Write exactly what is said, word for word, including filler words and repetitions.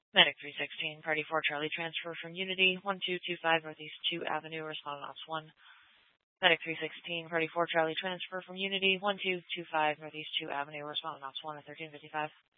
Medic three sixteen, Party four Charlie, transfer from Unity one two two five Northeast two Avenue, respond ops one. Medic three sixteen, Party four Charlie, transfer from Unity one two two five Northeast two Avenue, respond ops one at thirteen fifty-five.